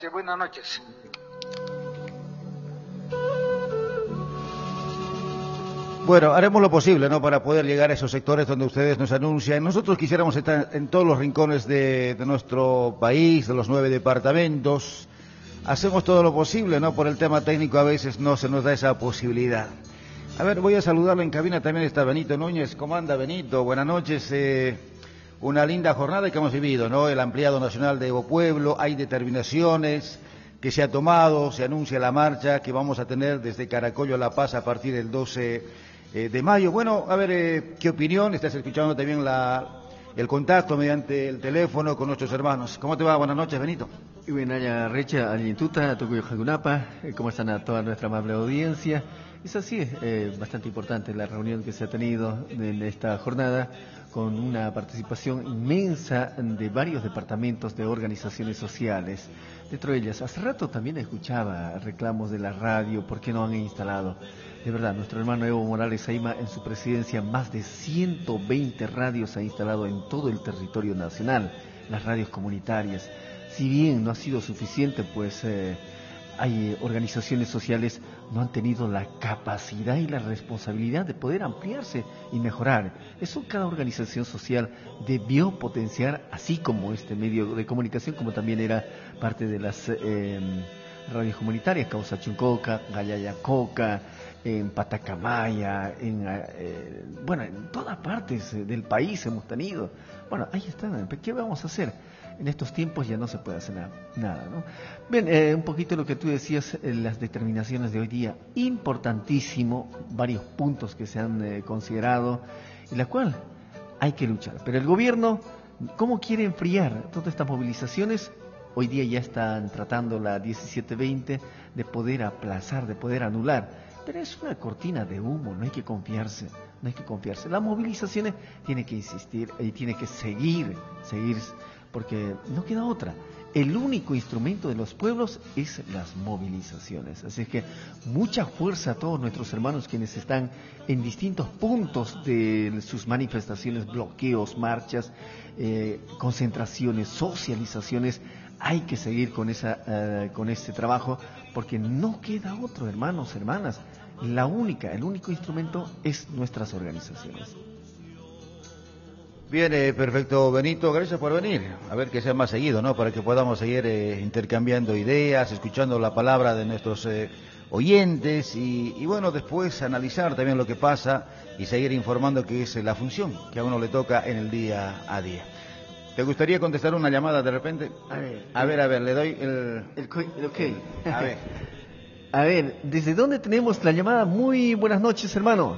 Buenas noches. Bueno, haremos lo posible, ¿no?, para poder llegar a esos sectores donde ustedes nos anuncian. Nosotros quisiéramos estar en todos los rincones de nuestro país, de los 9 departamentos. Hacemos todo lo posible, ¿no? Por el tema técnico a veces no se nos da esa posibilidad. A ver, voy a saludarlo en cabina, también está Benito Núñez. ¿Cómo anda, Benito? Buenas noches. Una linda jornada que hemos vivido, ¿no? El ampliado nacional de Evo Pueblo, hay determinaciones que se ha tomado, se anuncia la marcha que vamos a tener desde Caracollo a La Paz a partir del 12 de mayo. Bueno, a ver, ¿qué opinión? Estás escuchando también el contacto mediante el teléfono con nuestros hermanos. ¿Cómo te va? Buenas noches, Benito. Y bueno, Recha, Alintuta, Tocuyo Jagunapa, ¿cómo están a toda nuestra amable audiencia? Es así, bastante importante la reunión que se ha tenido en esta jornada, con una participación inmensa de varios departamentos de organizaciones sociales. Dentro de ellas, hace rato también escuchaba reclamos de la radio, ¿por qué no han instalado? De verdad, nuestro hermano Evo Morales Aima, en su presidencia, más de 120 radios ha instalado en todo el territorio nacional, las radios comunitarias. Si bien no ha sido suficiente, pues hay organizaciones sociales no han tenido la capacidad y la responsabilidad de poder ampliarse y mejorar. Eso cada organización social debió potenciar, así como este medio de comunicación, como también era parte de las radios comunitarias, Causa Chuncoca, Gallayacoca, en Patacamaya, en todas partes del país hemos tenido. Bueno, ahí están. ¿Qué vamos a hacer? En estos tiempos ya no se puede hacer nada, ¿no? Bien, un poquito lo que tú decías, las determinaciones de hoy día, importantísimo, varios puntos que se han considerado, en la cual hay que luchar. Pero el gobierno, ¿cómo quiere enfriar todas estas movilizaciones? Hoy día ya están tratando la 1720 de poder aplazar, de poder anular. Pero es una cortina de humo, no hay que confiarse, no hay que confiarse. Las movilizaciones tienen que insistir y tienen que seguir, porque no queda otra. El único instrumento de los pueblos es las movilizaciones. Así que mucha fuerza a todos nuestros hermanos quienes están en distintos puntos de sus manifestaciones, bloqueos, marchas, concentraciones, socializaciones. Hay que seguir con este trabajo porque no queda otro, hermanos, hermanas. El único instrumento es nuestras organizaciones. Bien, perfecto, Benito, gracias por venir. A ver que sea más seguido, ¿no? Para que podamos seguir intercambiando ideas, escuchando la palabra de nuestros oyentes y bueno, después analizar también lo que pasa y seguir informando que es la función que a uno le toca en el día a día. ¿Te gustaría contestar una llamada de repente? A ver, le doy el ok. A ver. A ver, ¿desde dónde tenemos la llamada? Muy buenas noches, hermano.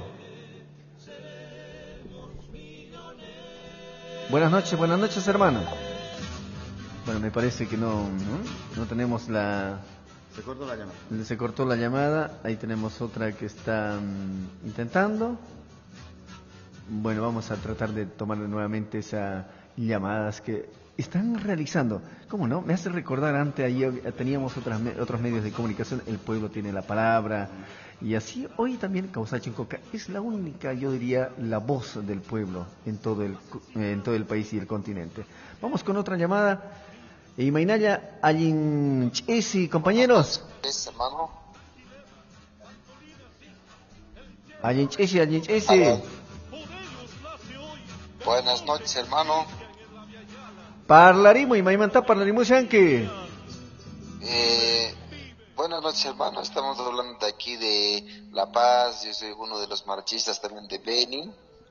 Buenas noches, hermano. Bueno, me parece que no tenemos la... Se cortó la llamada. Ahí tenemos otra que está intentando. Bueno, vamos a tratar de tomar nuevamente esas llamadas que están realizando. ¿Cómo no? Me hace recordar, antes ahí teníamos otros medios de comunicación, El Pueblo Tiene la Palabra, y así hoy también Causa Chuncoca es la única, yo diría, la voz del pueblo en todo el país y el continente. Vamos con otra llamada. Imainaya Alinchesi, compañeros. Hermano. Alinchesi. Buenas noches, hermano. Parlarimo, Imaimanta, parlarimo, Shanke. Buenas noches, hermano. Estamos hablando de aquí de La Paz. Yo soy uno de los marchistas también de Beni.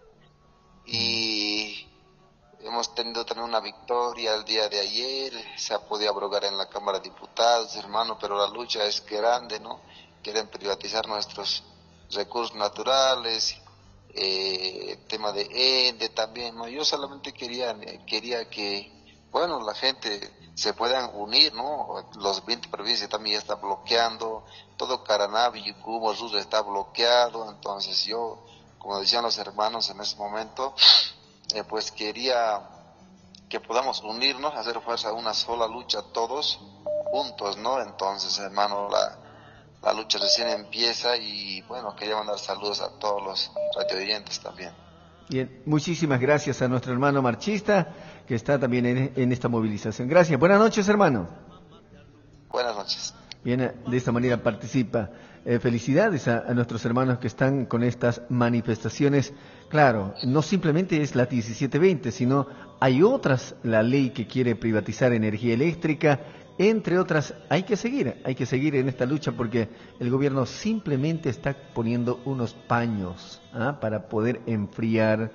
Y hemos tenido también una victoria el día de ayer. Se ha podido abrogar en la Cámara de Diputados, hermano, pero la lucha es grande, ¿no? Quieren privatizar nuestros recursos naturales. Tema de ENDE también, ¿no? Yo solamente quería que, bueno, la gente se puedan unir, ¿no? Los 20 provincias también ya están bloqueando, todo Caranavi, Yucubo, Sur está bloqueado. Entonces yo, como decían los hermanos en ese momento, pues quería que podamos unirnos, hacer fuerza, una sola lucha todos juntos, ¿no? Entonces, hermano, la lucha recién empieza y bueno, quería mandar saludos a todos los radioyentes también. Bien, muchísimas gracias a nuestro hermano marchista que está también en esta movilización. Gracias, buenas noches, hermano. Buenas noches. Bien, de esta manera participa. Felicidades a nuestros hermanos que están con estas manifestaciones. Claro, no simplemente es la 1720, sino hay otras, la ley que quiere privatizar energía eléctrica, entre otras. Hay que seguir en esta lucha porque el gobierno simplemente está poniendo unos paños para poder enfriar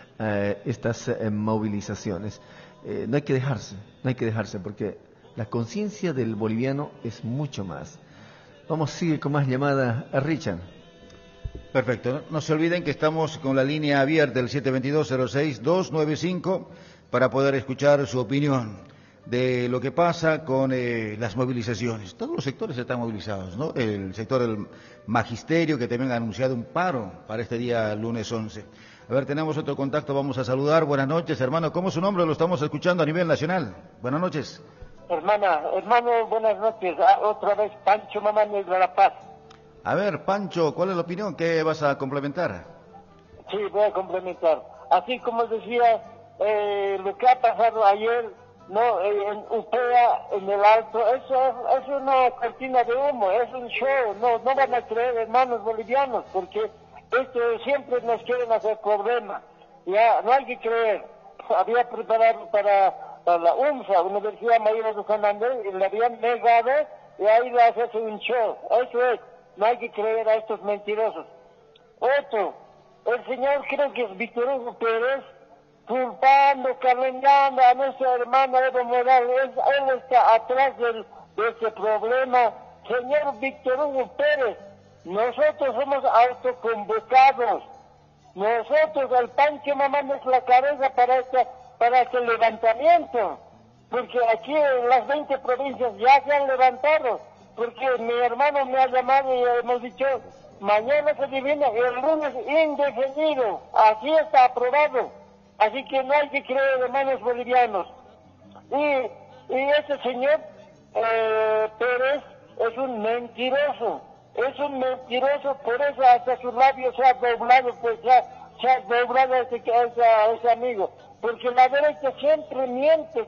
estas movilizaciones. No hay que dejarse porque la conciencia del boliviano es mucho más. Vamos a seguir con más llamadas a Richard. Perfecto. No se olviden que estamos con la línea abierta, el 722-06-295, para poder escuchar su opinión de lo que pasa con las movilizaciones. Todos los sectores están movilizados, ¿no? El sector del magisterio, que también ha anunciado un paro para este día, lunes 11. A ver, tenemos otro contacto, vamos a saludar. Buenas noches, hermano. ¿Cómo es su nombre? Lo estamos escuchando a nivel nacional. Buenas noches. Hermano, buenas noches. Otra vez, Pancho Mamanes de La Paz. A ver, Pancho, ¿cuál es la opinión? ¿Qué vas a complementar? Sí, voy a complementar. Así como decía, lo que ha pasado ayer, no, en Upea, en el Alto, eso es una cortina de humo, es un show. No van a creer, hermanos bolivianos, porque esto siempre nos quieren hacer problema. Ya, no hay que creer. Había preparado para la UMSA, Universidad Mayor de San Andrés, y le habían negado, y ahí le hace un show. Eso es, no hay que creer a estos mentirosos. Otro, el señor, creo que es Víctor Hugo Pérez, culpando, calumniando a nuestra hermana Evo Morales. Él está atrás de este problema. Señor Víctor Hugo Pérez, nosotros somos autoconvocados. Nosotros, el Pancho Mamán es la cabeza para este levantamiento, porque aquí en las 20 provincias ya se han levantado, porque mi hermano me ha llamado y hemos dicho, mañana se divina, el lunes indefinido, así está aprobado, así que no hay que creer, hermanos bolivianos. Y ese señor Pérez es un mentiroso, por eso hasta sus labios se ha doblado, pues se ha doblado ese amigo. Porque la derecha siempre miente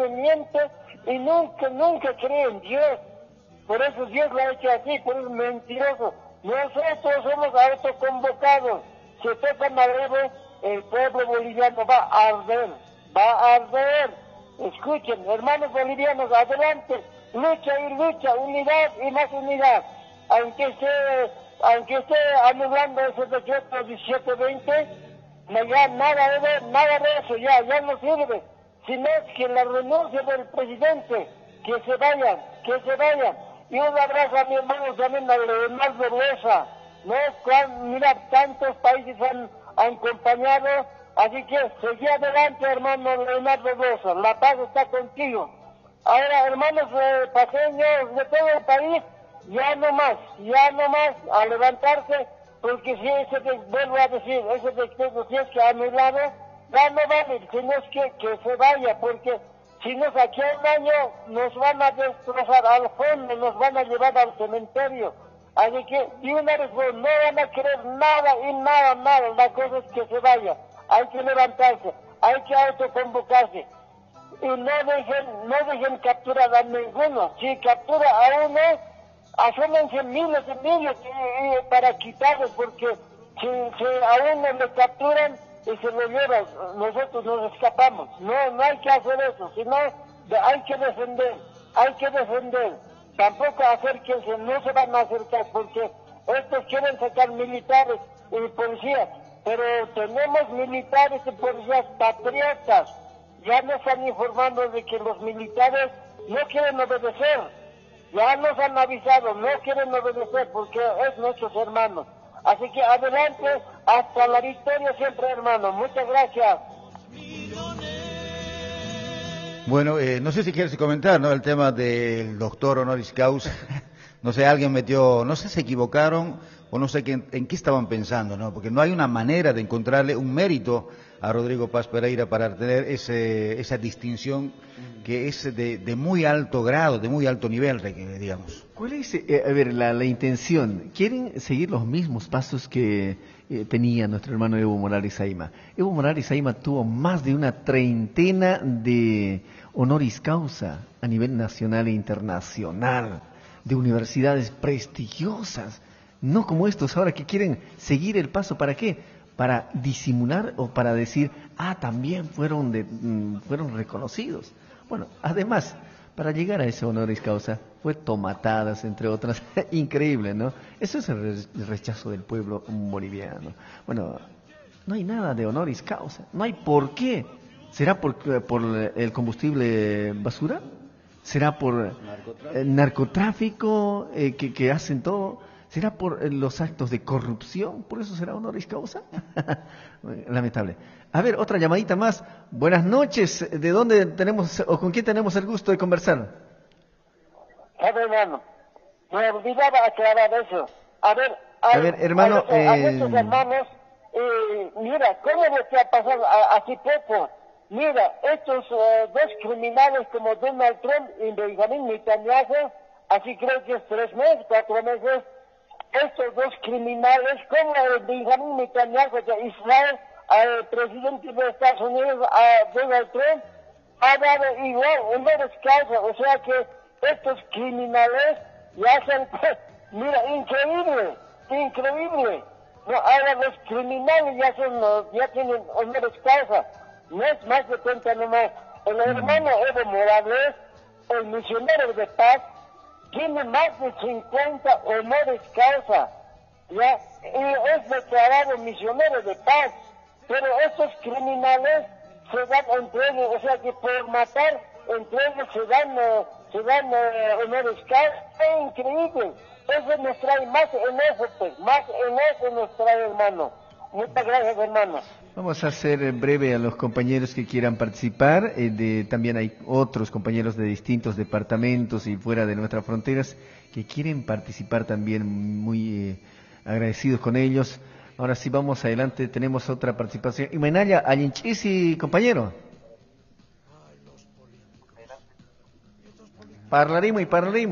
y nunca cree en Dios. Por eso Dios lo ha hecho así, por eso es mentiroso. Nosotros somos autoconvocados. Si tocan a Evo, el pueblo boliviano va a arder. Escuchen, hermanos bolivianos, adelante, lucha, unidad y más unidad. Aunque esté anulando ese decreto 1720, ya nada de eso, ya no sirve, sino que la renuncia del presidente, que se vayan. Y un abrazo a mi hermano también, a Leonardo Rosa, ¿no? Mira, tantos países han acompañado, así que seguí adelante, hermano Leonardo Rosa, la paz está contigo. Ahora, hermanos paseños de todo el país, ya no más, a levantarse, porque si vuelvo a decir, ese decreto si es que anulado, ya no vale, sino es que se vaya, porque si nos aquí a un año nos van a destrozar al fondo, nos van a llevar al cementerio. Así que, de una vez, no van a querer nada, la cosa es que se vaya. Hay que levantarse, hay que autoconvocarse. Y no dejen capturar a ninguno. Si captura a uno, asómense miles y miles para quitarlos, porque si a uno le capturan y se lo llevan, nosotros nos escapamos. No hay que hacer eso, sino hay que defender. Tampoco acérquense, no se van a acercar, porque estos quieren sacar militares y policías, pero tenemos militares y policías patriotas. Ya nos están informando de que los militares no quieren obedecer. Ya nos han avisado, no quieren obedecer porque es nuestros hermanos. Así que adelante, hasta la victoria siempre, hermano. Muchas gracias. Bueno, no sé si quieres comentar, ¿no? El tema del doctor honoris causa. No sé, alguien metió, no sé si se equivocaron o no sé en qué estaban pensando, ¿no? Porque no hay una manera de encontrarle un mérito a Rodrigo Paz Pereira para tener esa distinción que es de muy alto grado, de muy alto nivel, digamos. ¿Cuál es, la intención? ¿Quieren seguir los mismos pasos que tenía nuestro hermano Evo Morales Ayma? Evo Morales Ayma tuvo más de una treintena de honoris causa a nivel nacional e internacional, de universidades prestigiosas, no como estos ahora que quieren seguir el paso. ¿Para qué? Para disimular o para decir, también fueron reconocidos. Bueno, además, para llegar a ese honoris causa, fue tomatadas, entre otras. Increíble, ¿no? Eso es el rechazo del pueblo boliviano. Bueno, no hay nada de honoris causa, no hay por qué. ¿Será por el combustible basura? ¿Será por el narcotráfico que hacen todo? ¿Será por los actos de corrupción? ¿Por eso será honoris causa? Lamentable. A ver, otra llamadita más. Buenas noches. ¿De dónde tenemos o con quién tenemos el gusto de conversar? Hermano, me olvidaba aclarar eso. A ver, hermano, a nuestros hermanos, mira, ¿cómo es lo que ha pasado hace poco? Mira, estos dos criminales como Donald Trump y Benjamin Netanyahu, así creo que es 3 meses, 4 meses, estos dos criminales, como Benjamin Netanyahu de Israel, al presidente de Estados Unidos, a Donald Trump, ha dado igual honores causa, o sea que estos criminales ya hacen, mira, increíble. No, ahora los criminales ya tienen honores causa. No es más de cuenta nomás. El hermano Evo Morales, el misionero de paz, tiene más de 50 honores causa, ¿ya? Y es declarado misionero de paz. Pero estos criminales se dan entre ellos, o sea que por matar entre ellos se dan honores causa. Es increíble. Eso nos trae más enojo, pues, más enojo nos trae, hermano. Muchas gracias, hermano. Vamos a hacer breve a los compañeros que quieran participar. También hay otros compañeros de distintos departamentos y fuera de nuestras fronteras que quieren participar también, muy agradecidos con ellos. Ahora sí, vamos adelante, tenemos otra participación. Imenaya Alinchisi, compañero. Parlaremos.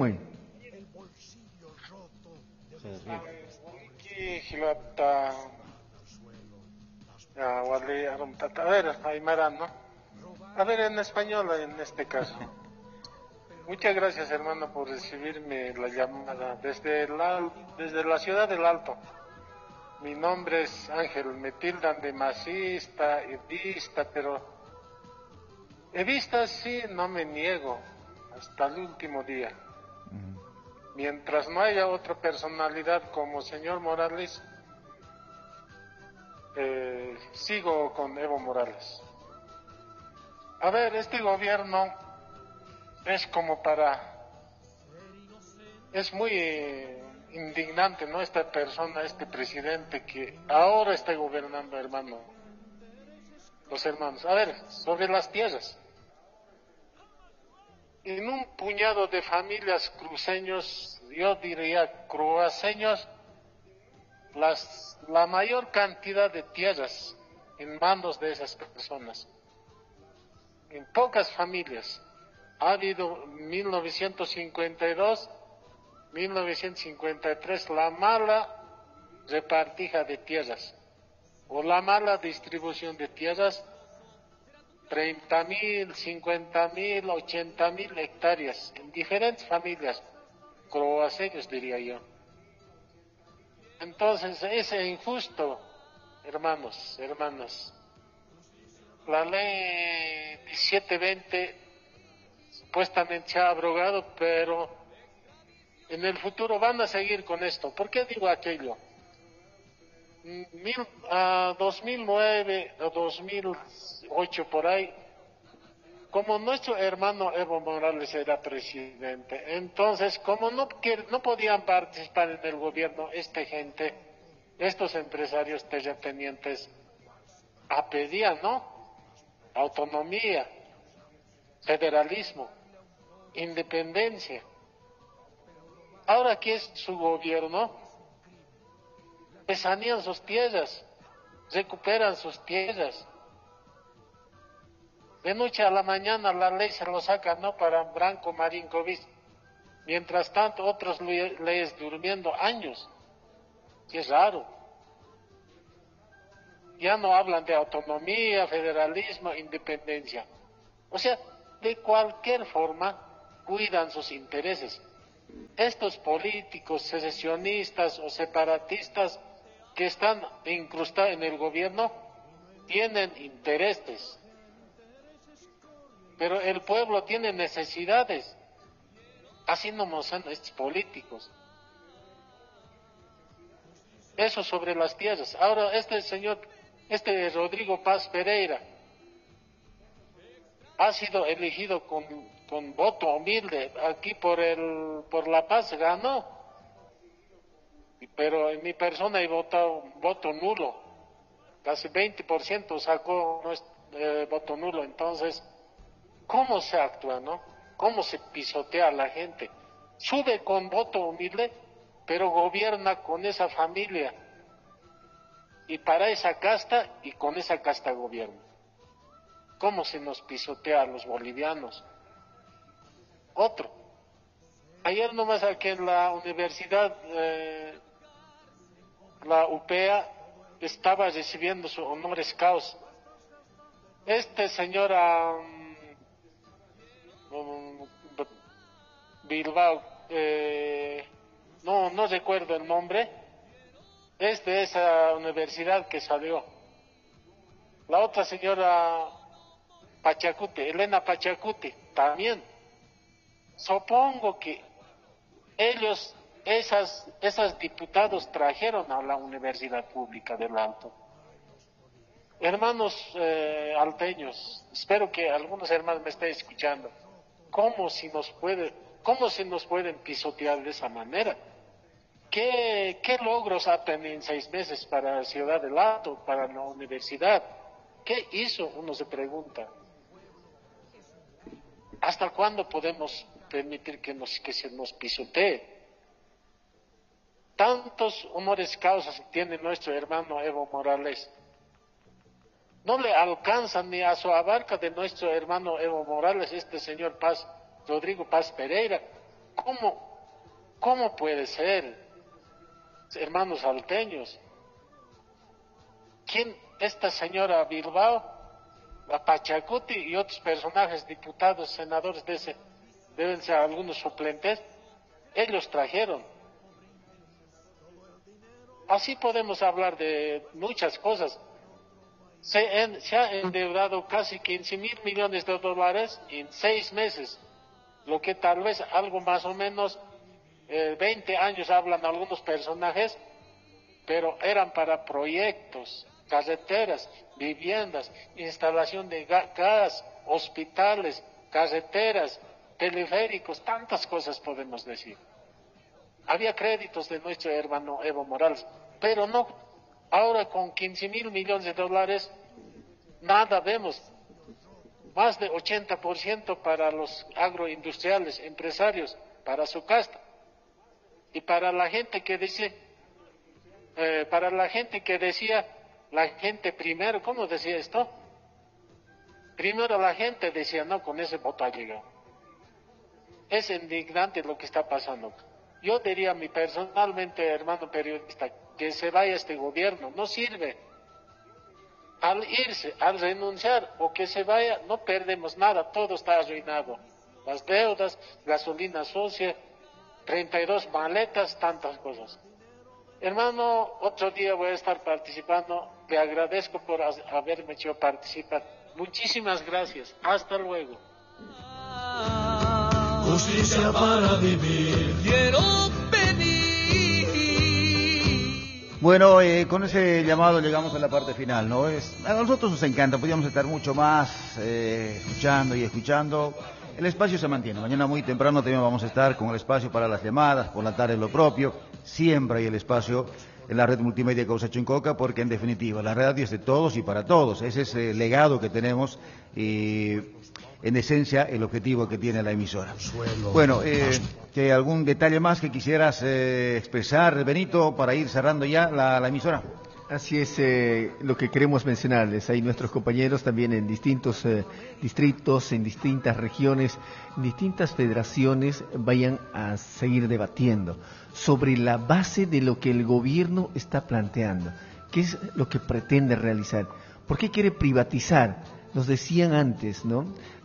A ver, en español en este caso. Muchas gracias, hermano, por recibirme la llamada desde la ciudad del Alto. Mi nombre es Ángel, me tildan de masista, evista, pero evista sí, no me niego, hasta el último día. Mientras no haya otra personalidad como señor Morales, sigo con Evo Morales. A ver, este gobierno es muy indignante, ¿no? Esta persona, este presidente que ahora está gobernando, hermano, los hermanos. A ver, sobre las tierras. En un puñado de familias cruceños, yo diría croaseños, la mayor cantidad de tierras en manos de esas personas. En pocas familias. Ha habido 1952, 1953 la mala repartija de tierras o la mala distribución de tierras, 30.000, 50.000, 80.000 hectáreas en diferentes familias, croaseños diría yo. Entonces es injusto, hermanos, hermanas. La ley 1720 supuestamente se ha abrogado, pero en el futuro van a seguir con esto. ¿Por qué digo aquello? 2009 o 2008 por ahí, como nuestro hermano Evo Morales era presidente, entonces como no podían participar en el gobierno estos empresarios terratenientes pedían, ¿no? Autonomía, federalismo, independencia. Ahora que es su gobierno, sanean sus tierras, recuperan sus tierras. De noche a la mañana la ley se lo saca, ¿no? Para Branco Marinkovic. Mientras tanto, otros leyes durmiendo años. Que es raro. Ya no hablan de autonomía, federalismo, independencia. O sea, de cualquier forma cuidan sus intereses. Estos políticos secesionistas o separatistas que están incrustados en el gobierno tienen intereses, pero el pueblo tiene necesidades. Así no son estos políticos. Eso sobre las tierras. Ahora este Rodrigo Paz Pereira ha sido elegido con voto humilde. Aquí por La Paz ganó, pero en mi persona he votado voto nulo. Casi 20% sacó voto nulo. Entonces, ¿cómo se actúa, no? ¿Cómo se pisotea a la gente? Sube con voto humilde, pero gobierna con esa familia y para esa casta, y con esa casta gobierna. ¿Cómo se nos pisotea a los bolivianos? Otro. Ayer nomás aquí en la universidad, la UPEA estaba recibiendo su honoris causa. Señora Bilbao, no recuerdo el nombre, es de esa universidad que salió. La otra señora Pachacuti, Elena Pachacuti, también. Supongo que ellos, esas diputados trajeron a la Universidad Pública del Alto. Hermanos alteños, espero que algunos hermanos me estén escuchando. ¿Cómo se nos pueden pisotear de esa manera? ¿Qué logros ha tenido en 6 meses para Ciudad del Alto, para la universidad? ¿Qué hizo? Uno se pregunta. ¿Hasta cuándo podemos permitir que se nos pisotee? Tantos honores causas tiene nuestro hermano Evo Morales. No le alcanza ni a su abarca de nuestro hermano Evo Morales, señor Rodrigo Paz Pereira. ¿Cómo puede ser? Hermanos salteños. ¿Quién? Esta señora Bilbao, la Pachacuti y otros personajes, diputados, senadores deben ser algunos suplentes, ellos trajeron. Así podemos hablar de muchas cosas. Se ha endeudado casi 15.000 millones de dólares en 6 meses, lo que tal vez algo más o menos 20 años hablan algunos personajes, pero eran para proyectos, carreteras, viviendas, instalación de gas, hospitales, carreteras, teleféricos, tantas cosas podemos decir. Había créditos de nuestro hermano Evo Morales, pero no, ahora con 15.000 millones de dólares, nada vemos. Más de 80% para los agroindustriales, empresarios, para su casta. Y para la gente que decía, la gente primero, ¿cómo decía esto? Primero la gente decía, no, con ese voto ha llegado. Es indignante lo que está pasando. Yo diría personalmente, hermano periodista, que se vaya este gobierno, no sirve. Al irse, al renunciar o que se vaya, no perdemos nada, todo está arruinado. Las deudas, gasolina sucia, 32 maletas, tantas cosas. Hermano, otro día voy a estar participando. Te agradezco por haberme hecho participar. Muchísimas gracias. Hasta luego. Justicia para vivir. Quiero pedir. Bueno, con ese llamado llegamos a la parte final, ¿no? A nosotros nos encanta, podríamos estar mucho más escuchando y escuchando. El espacio se mantiene. Mañana muy temprano también vamos a estar con el espacio para las llamadas, por la tarde lo propio. Siempre hay el espacio en la red multimedia Causa Chincoca, porque en definitiva la radio es de todos y para todos. Ese es el legado que tenemos y en esencia el objetivo que tiene la emisora. Bueno, ¿que algún detalle más que quisieras expresar, Benito, para ir cerrando ya la emisora? Así es, lo que queremos mencionarles. Hay nuestros compañeros también en distintos distritos, en distintas regiones, en distintas federaciones, vayan a seguir debatiendo sobre la base de lo que el gobierno está planteando. ¿Qué es lo que pretende realizar? ¿Por qué quiere privatizar? Nos decían antes, ¿no?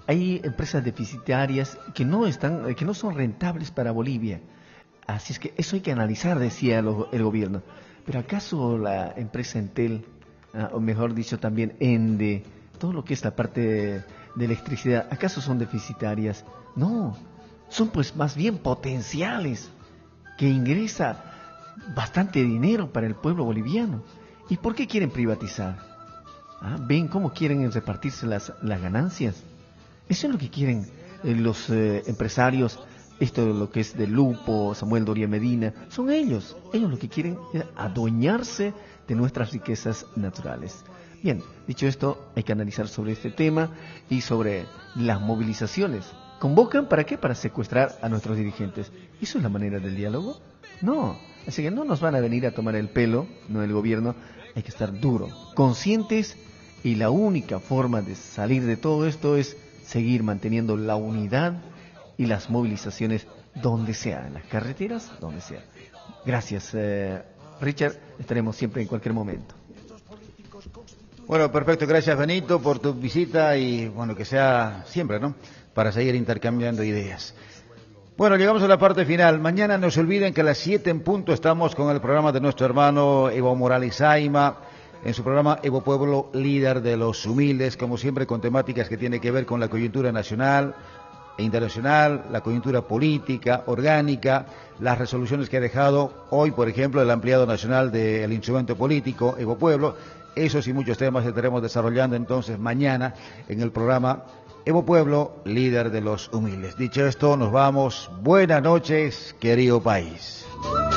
hay empresas deficitarias que no son rentables para Bolivia. Así es que eso hay que analizar, decía el gobierno. Pero ¿acaso la empresa Entel, o mejor dicho también Ende, todo lo que es la parte de electricidad, acaso son deficitarias? No, son pues más bien potenciales, que ingresa bastante dinero para el pueblo boliviano. ¿Y por qué quieren privatizar? ¿Ven cómo quieren repartirse las ganancias? Eso es lo que quieren los empresarios. Esto es lo que es de Lupo, Samuel Doria Medina, son ellos lo que quieren adueñarse de nuestras riquezas naturales. Bien, dicho esto, hay que analizar sobre este tema y sobre las movilizaciones. ¿Convocan para qué? Para secuestrar a nuestros dirigentes. ¿Eso es la manera del diálogo? No, así que no nos van a venir a tomar el pelo, no el gobierno. Hay que estar duro, conscientes, y la única forma de salir de todo esto es seguir manteniendo la unidad y las movilizaciones donde sea, en las carreteras, donde sea. Gracias, Richard, estaremos siempre en cualquier momento. Bueno, perfecto, gracias Benito por tu visita y bueno, que sea siempre, ¿no?, para seguir intercambiando ideas. Bueno, llegamos a la parte final. Mañana no se olviden que a las 7 en punto estamos con el programa de nuestro hermano Evo Morales Saima, en su programa Evo Pueblo, líder de los humildes, como siempre con temáticas que tienen que ver con la coyuntura nacional e internacional, la coyuntura política, orgánica, las resoluciones que ha dejado hoy, por ejemplo, el ampliado nacional del instrumento político Evo Pueblo. Esos y muchos temas estaremos desarrollando entonces mañana en el programa Evo Pueblo, líder de los humildes. Dicho esto, nos vamos. Buenas noches, querido país.